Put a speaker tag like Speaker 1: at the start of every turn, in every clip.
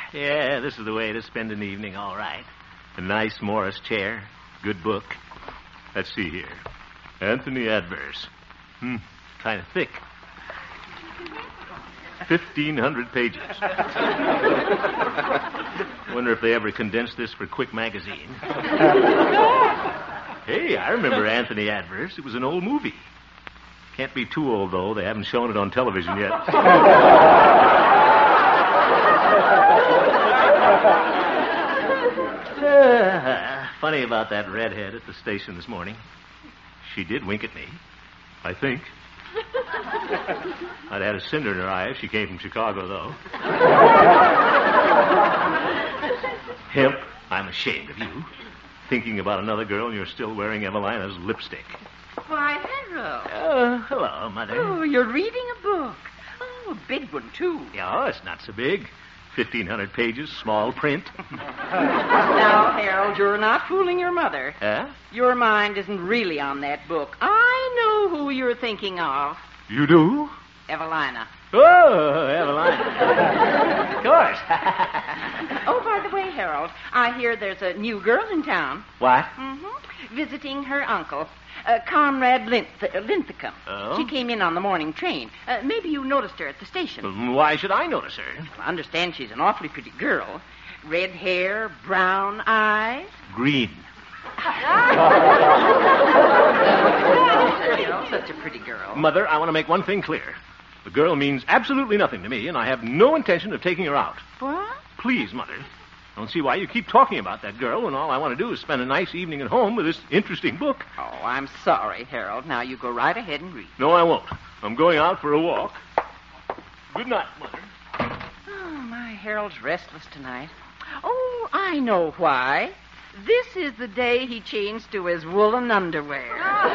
Speaker 1: Yeah, this is the way to spend an evening, all right. A nice Morris chair, good book. Let's see here. Anthony Adverse. Kind of thick. 1,500 pages. Wonder if they ever condensed this for Quick Magazine. Hey, I remember Anthony Adverse. It was an old movie. Can't be too old, though. They haven't shown it on television yet. Funny about that redhead at the station this morning. She did wink at me, I think. I'd had a cinder in her eye if she came from Chicago, though. Hemp, I'm ashamed of you. Thinking about another girl and you're still wearing Evelina's lipstick.
Speaker 2: Why, Harold.
Speaker 1: Hello, Mother.
Speaker 2: Oh, you're reading a book. Oh, a big one, too.
Speaker 1: Yeah, it's not so big. 1,500 pages, small print.
Speaker 2: Now, Harold, you're not fooling your mother.
Speaker 1: Huh?
Speaker 2: Your mind isn't really on that book. I know who you're thinking of.
Speaker 1: You do?
Speaker 2: Evelina.
Speaker 1: Oh, Evelina. Of course.
Speaker 2: Oh, by the way, Harold, I hear there's a new girl in town.
Speaker 1: What?
Speaker 2: Visiting her uncle, Conrad Linthicum.
Speaker 1: Oh?
Speaker 2: She came in on the morning train. Maybe you noticed her at the station.
Speaker 1: Why should I notice her?
Speaker 2: I understand she's an awfully pretty girl. Red hair, brown eyes.
Speaker 1: Green.
Speaker 2: Such a pretty girl.
Speaker 1: Mother, I want to make one thing clear. The girl means absolutely nothing to me, and I have no intention of taking her out.
Speaker 2: What?
Speaker 1: Please, Mother. I don't see why you keep talking about that girl when all I want to do is spend a nice evening at home with this interesting book.
Speaker 2: Oh, I'm sorry, Harold. Now you go right ahead and read.
Speaker 1: No, I won't. I'm going out for a walk. Good night, Mother.
Speaker 2: Oh, my Harold's restless tonight. Oh, I know why. This is the day he changed to his woolen underwear.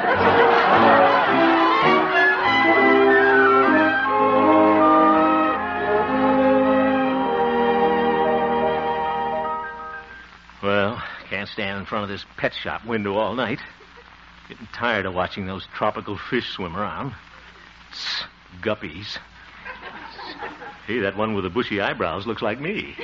Speaker 2: Well, can't stand in front of this pet shop window all night. Getting tired of watching those tropical fish swim around. Guppies. Hey, that one with the bushy eyebrows looks like me.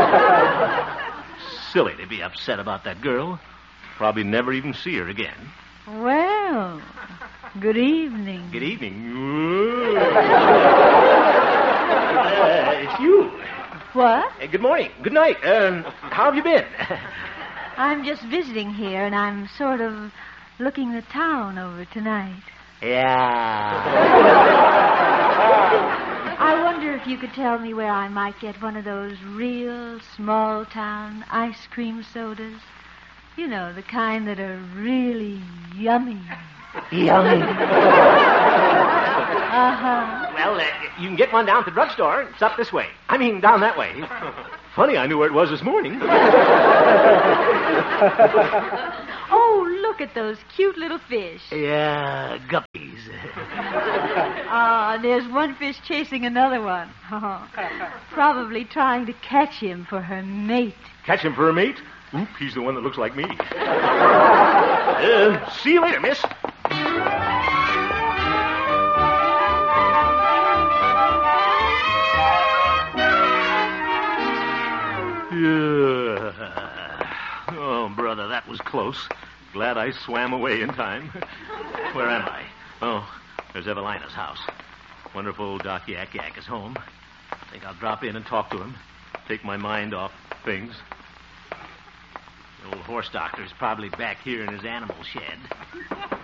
Speaker 2: Silly to be upset about that girl. Probably never even see her again.
Speaker 3: Well, good evening.
Speaker 1: Good evening. It's you.
Speaker 3: What?
Speaker 1: Good morning. Good night. How have you been?
Speaker 3: I'm just visiting here, and I'm sort of looking the town over tonight.
Speaker 1: Yeah.
Speaker 3: I wonder if you could tell me where I might get one of those real small-town ice cream sodas. You know, the kind that are really yummy.
Speaker 1: Yummy.
Speaker 3: Uh-huh.
Speaker 1: Well, you can get one down at the drugstore. It's up this way. I mean, down that way. Funny, I knew where it was this morning.
Speaker 3: Oh, look at those cute little fish.
Speaker 1: Yeah, guppies.
Speaker 3: There's one fish chasing another one. Probably trying to catch him for her mate.
Speaker 1: Catch him for a mate? Oop, he's the one that looks like me. See you later, miss. Oh, brother, that was close. Glad I swam away in time. Where am I? Oh, there's Evelina's house. Wonder if old Doc Yak Yak is home. Think I'll drop in and talk to him. Take my mind off things. The old horse doctor's probably back here in his animal shed.